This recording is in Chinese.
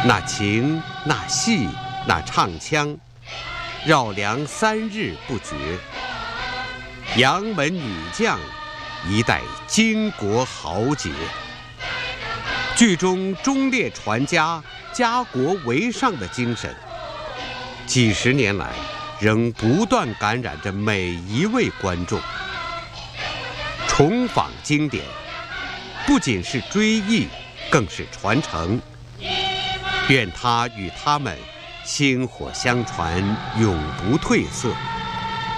那情那戏那唱腔，绕梁3日不绝。杨门女将，一代巾帼豪杰。剧中忠烈传家、家国为上的精神，几十年来仍不断感染着每一位观众。重访经典，不仅是追忆，更是传承。愿它与他们薪火相传，永不褪色。